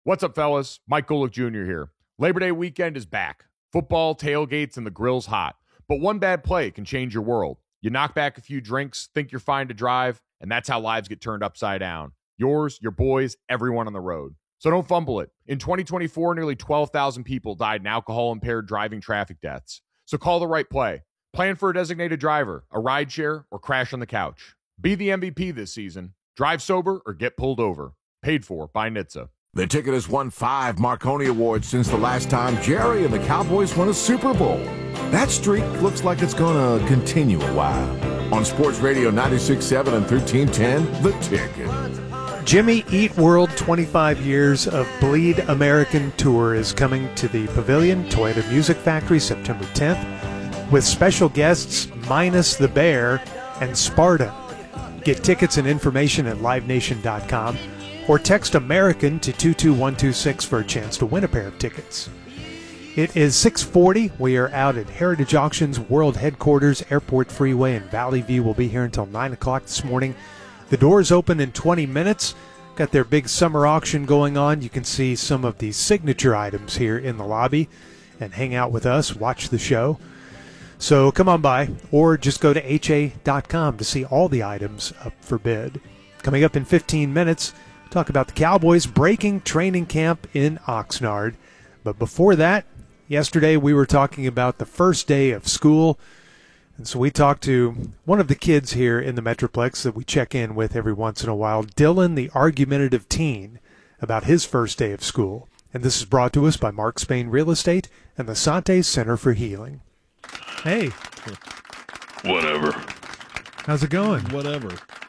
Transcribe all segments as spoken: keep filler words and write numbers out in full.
What's up, fellas? Mike Golick Junior here. Labor Day weekend is back. Football, tailgates, and the grill's hot. But one bad play can change your world. You knock back a few drinks, think you're fine to drive, and that's how lives get turned upside down. Yours, your boys, everyone on the road. So don't fumble it. In twenty twenty-four, nearly twelve thousand people died in alcohol-impaired driving traffic deaths. So call the right play. Plan for a designated driver, a rideshare, or crash on the couch. Be the M V P this season. Drive sober or get pulled over. Paid for by N H T S A. The Ticket has won five Marconi Awards since the last time Jerry and the Cowboys won a Super Bowl. That streak looks like it's going to continue a while. On Sports Radio ninety-six point seven and thirteen ten, The Ticket. Jimmy Eat World twenty-five Years of Bleed American Tour is coming to the Pavilion, Toyota Music Factory, September tenth, with special guests Minus the Bear and Sparta. Get tickets and information at live nation dot com or text American to two two one two six for a chance to win a pair of tickets. It is six forty. We are out at Heritage Auctions World Headquarters, Airport Freeway, and Valley View. We'll be here until nine o'clock this morning. The doors open in twenty minutes. Got their big summer auction going on. You can see some of the signature items here in the lobby and hang out with us, watch the show. So come on by, or just go to H A dot com to see all the items up for bid. Coming up in fifteen minutes, talk about the Cowboys breaking training camp in Oxnard. But before that, yesterday we were talking about the first day of school. And so we talked to one of the kids here in the Metroplex that we check in with every once in a while, Dylan, the argumentative teen, about his first day of school. And this is brought to us by Mark Spain Real Estate and the Sante Center for Healing. Hey. Whatever. How's it going? Whatever.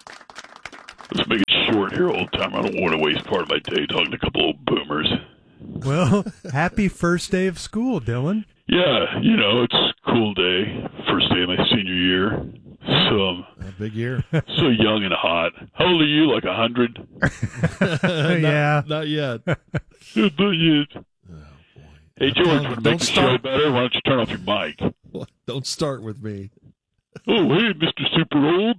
Let's make it short here, old timer. I don't want to waste part of my day talking to a couple old boomers. Well, happy first day of school, Dylan. Yeah, you know, it's a cool day. First day of my senior year. So um, a big year. So young and hot. How old are you? Like a hundred? Yeah. Not, not yet. Not yet. Oh, boy. Hey, George, want to make the start. show better? Why don't you turn off your mic? Don't start with me. Oh, hey, Mister Super Old.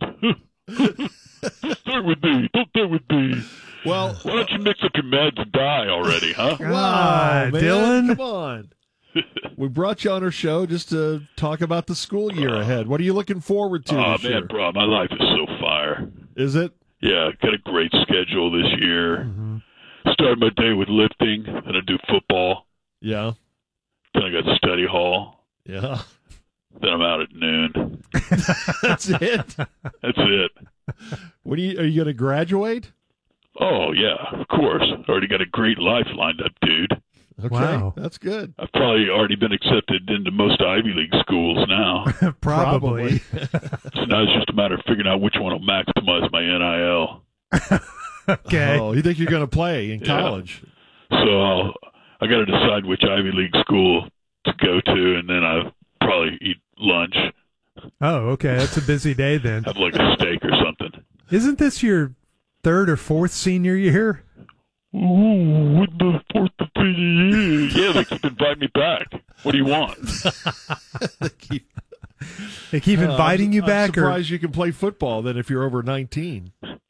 Don't start with me. Don't start with me. Well, why don't you mix up your meds and die already, huh? Wow, man, Dylan. Come on. We brought you on our show just to talk about the school year uh, ahead. What are you looking forward to oh, this man, year? bro, my life is so fire. Is it? Yeah, got a great schedule this year. Mm-hmm. Started my day with lifting, then I do football. Yeah. Then I got study hall. Yeah. Then I'm out at noon. That's it? That's it. What are you, are you going to graduate? Oh, yeah, of course. Already got a great life lined up, dude. Okay, wow. That's good. I've probably already been accepted into most Ivy League schools now. Probably. So now it's just a matter of figuring out which one will maximize my N I L. Okay. Oh, you think you're going to play in Yeah. college? So I'll, I got to decide which Ivy League school to go to, and then I'll probably eat lunch. Oh, okay. That's a busy day then. Have like a steak or something. Isn't this your third or fourth senior year? Ooh, what the fourth of senior year? Yeah, they keep inviting me back. What do you want? They keep, They keep Uh, inviting you I'm back? Or surprised you can play football then if you're over nineteen.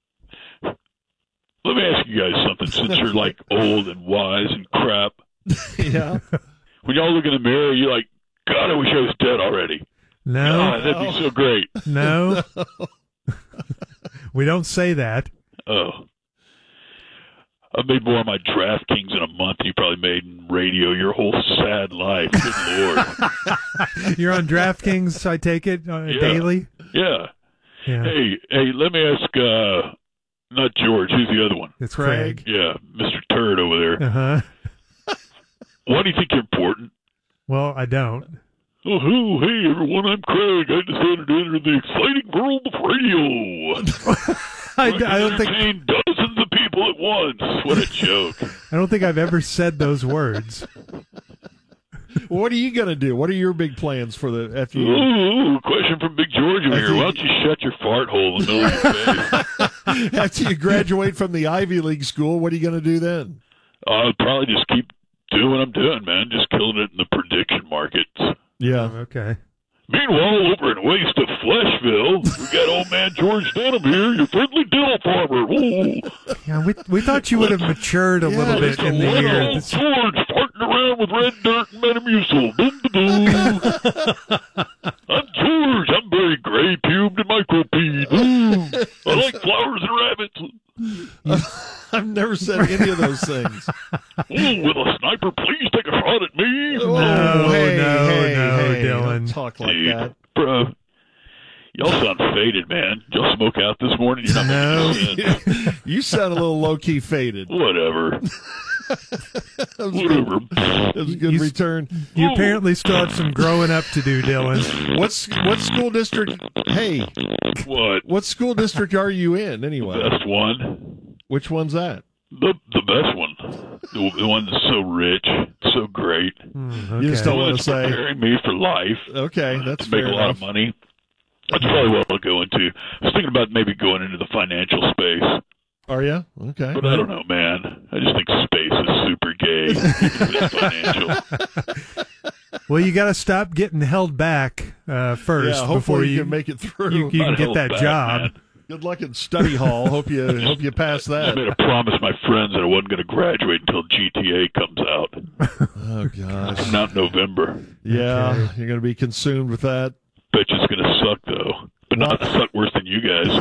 Let me ask you guys something, since you're like old and wise and crap. Yeah. When y'all look in the mirror, you're like, God, I wish I was dead already. no, God, that'd be so great. no. We don't say that. Oh. I've made more on my DraftKings in a month than you probably made in radio your whole sad life. Good Lord. You're on DraftKings, I take it, uh, Yeah. daily? Yeah. Yeah. Hey, hey, let me ask, uh, not George, who's the other one? It's Craig. Craig. Yeah, Mister Turd over there. Uh-huh. Why do you think you're important? Well, I don't. Oh, oh, hey, everyone, I'm Craig. I decided to enter the exciting world of radio. I, I don't think entertain dozens of people at once. What a joke. I don't think I've ever said those words. What are you going to do? What are your big plans for the after you? Ooh, question from Big George over here. Why don't you shut your fart hole in the middle of your face? After you graduate from the Ivy League school, what are you going to do then? I'll probably just keep doing what I'm doing, man. Just killing it in the prediction markets. Yeah. Okay. Meanwhile, over in Waste of Fleshville, we got old man George Denham here, your friendly dill farmer. Ooh. Yeah, we we thought you would have matured a Yeah, little bit Just a in the little year. old George farting around with red dirt and Metamucil. Boom, boom, boom. I'm George. I'm very gray-pubed and micropeed. Ooh. I like flowers and rabbits. I've never said any of those things. Ooh, will a sniper please take a shot at me? No, Oh, hey, no, hey, no, hey, Dylan. don't talk like Dude, that. bro. Y'all sound faded, man. Did y'all smoke out this morning? You're not No. making any sense. You sound a little low-key faded. Whatever. That was Whatever. good. That was a good You- return. You Ooh. apparently still have some growing up to do, Dylan. What's what school district? Hey, What? what school district are you in anyway? Best one. Which one's that? The the best one. The, the one that's so rich, so great. Hmm, You just okay. don't The one wanna that's say. preparing me for life. Okay, that's to make fair a lot enough. of money. That's probably what I'll go into. I was thinking about maybe going into the financial space, Are you? Okay. but I don't know, man. I just think space is super gay. Even if it's financial. Well, you got to stop getting held back uh, first Yeah, hopefully before you, you can make it through. you, you can Not get held that back, job. man. Good luck in study hall. Hope you hope you pass I that. made a promise to my friends that I wasn't going to graduate until G T A comes out. Oh gosh. Coming out in November. Yeah, Okay. you're going to be consumed with that. Bet you it's going to suck, though. But not suck worse than you guys.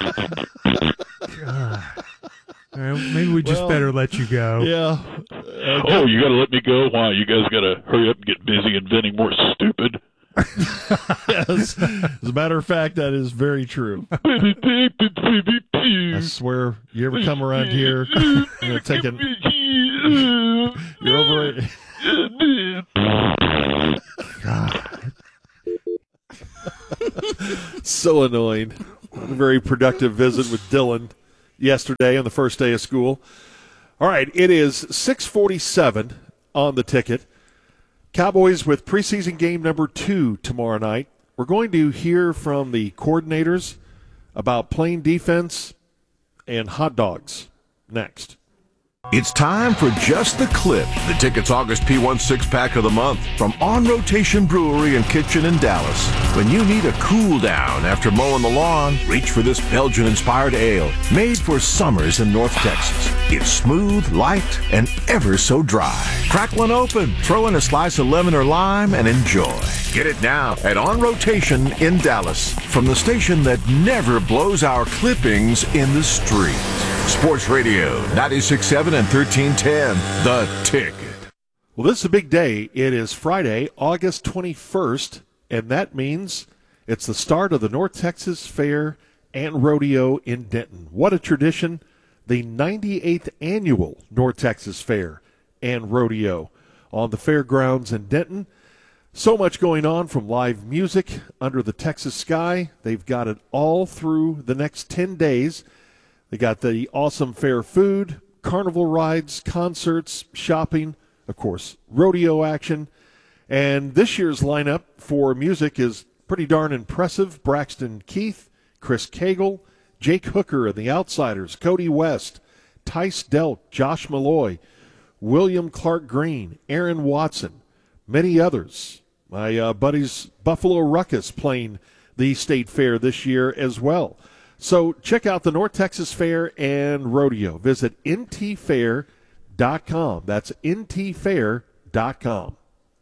God. All right, maybe we just Well, better let you go. Yeah. Uh, Oh, you got to let me go? Why? You guys got to hurry up and get busy inventing more stupid. yes. As a matter of fact, that is very true. I swear, you ever come around here, you're gonna take an. You're over it. So annoying. A very productive visit with Dylan yesterday on the first day of school. All right, it is six forty-seven on the ticket. Cowboys with preseason game number two tomorrow night. We're going to hear from the coordinators about playing defense and hot dogs next. It's time for Just the Clip, the Ticket's August P one six-pack of the month from On Rotation Brewery and Kitchen in Dallas. When you need a cool down after mowing the lawn, reach for this Belgian-inspired ale made for summers in North Texas. It's smooth, light, and ever so dry. Crack one open, throw in a slice of lemon or lime, and enjoy. Get it now at On Rotation in Dallas from the station that never blows our clippings in the street. Sports Radio ninety-six point seven and thirteen ten, The Ticket. Well, this is a big day. It is Friday, August twenty-first, and that means it's the start of the North Texas Fair and Rodeo in Denton. What a tradition. The ninety-eighth annual North Texas Fair and Rodeo on the fairgrounds in Denton. So much going on, from live music under the Texas sky. They've got it all through the next ten days. They got the awesome fair food, carnival rides, concerts, shopping, of course, rodeo action. And this year's lineup for music is pretty darn impressive. Braxton Keith, Chris Cagle, Jake Hooker and the Outsiders, Cody West, Tice Delk, Josh Malloy, William Clark Green, Aaron Watson, many others. My uh, buddies Buffalo Ruckus playing the state fair this year as well. So check out the North Texas Fair and Rodeo. Visit N T fair dot com. That's N T fair dot com.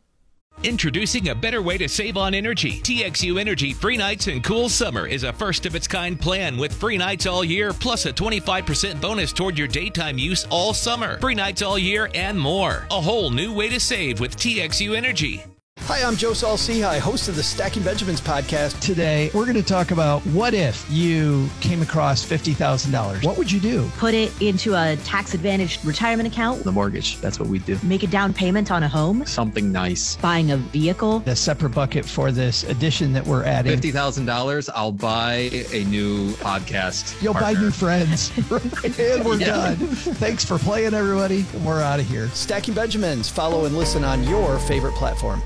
Introducing a better way to save on energy. T X U Energy Free Nights and Cool Summer is a first-of-its-kind plan with free nights all year, plus a twenty-five percent bonus toward your daytime use all summer. Free nights all year and more. A whole new way to save with T X U Energy. Hi, I'm Joe Saul-Sehy, host of the Stacking Benjamins podcast. Today, we're going to talk about what if you came across fifty thousand dollars. What would you do? Put it into a tax-advantaged retirement account. The mortgage, that's what we do. Make a down payment on a home. Something nice. Buying a vehicle. A separate bucket for this addition that we're adding. fifty thousand dollars, I'll buy a new podcast You'll partner. buy new friends. And we're Yeah. done. Thanks for playing, everybody. We're out of here. Stacking Benjamins. Follow and listen on your favorite platform.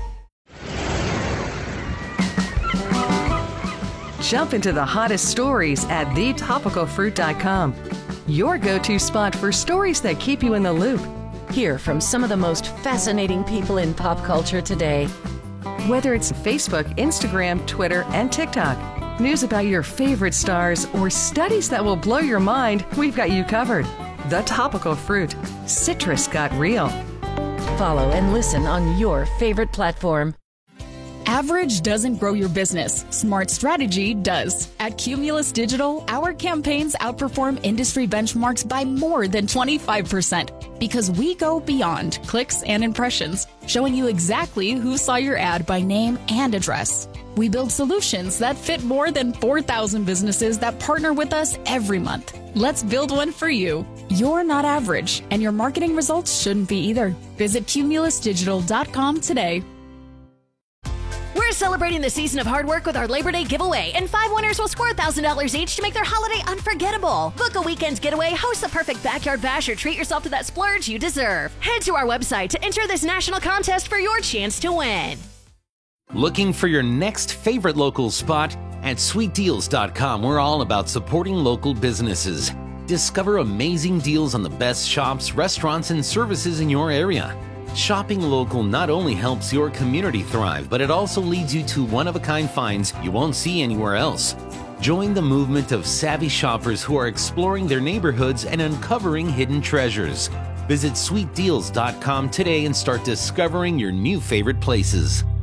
Jump into the hottest stories at the topical fruit dot com. Your go-to spot for stories that keep you in the loop. Hear from some of the most fascinating people in pop culture today. Whether it's Facebook, Instagram, Twitter, and TikTok, news about your favorite stars, or studies that will blow your mind, we've got you covered. The Topical Fruit. Citrus got real. Follow and listen on your favorite platform. Average doesn't grow your business. Smart strategy does. At Cumulus Digital, our campaigns outperform industry benchmarks by more than twenty-five percent because we go beyond clicks and impressions, showing you exactly who saw your ad by name and address. We build solutions that fit more than four thousand businesses that partner with us every month. Let's build one for you. You're not average, and your marketing results shouldn't be either. Visit cumulus digital dot com today. We're celebrating the season of hard work with our Labor Day giveaway, and five winners will score one thousand dollars each to make their holiday unforgettable. Book a weekend getaway, host the perfect backyard bash, or treat yourself to that splurge you deserve. Head to our website to enter this national contest for your chance to win. Looking for your next favorite local spot? At sweet deals dot com, we're all about supporting local businesses. Discover amazing deals on the best shops, restaurants, and services in your area. Shopping local not only helps your community thrive, but it also leads you to one-of-a-kind finds you won't see anywhere else. Join the movement of savvy shoppers who are exploring their neighborhoods and uncovering hidden treasures. Visit sweet deals dot com today and start discovering your new favorite places.